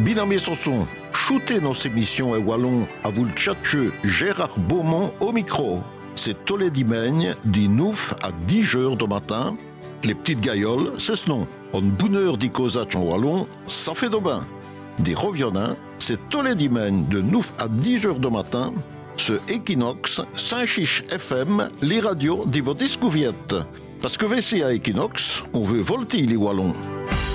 Binamé Sanson, shootez nos émissions et wallon à vous le tchatcheux Gérard Beaumont au micro. C'est tous les dimanches, du 9 à 10 heures du matin. Les petites gailloles, c'est ce nom. En bonne heure d'y causer en wallon, ça fait de bain. Des reviennants, c'est tous les dimanches de 9 à 10 heures du matin. Ce Equinox, Saint-Chiche FM, les radios de votre discouviette. Parce que VC à Equinox, on veut volter les wallons.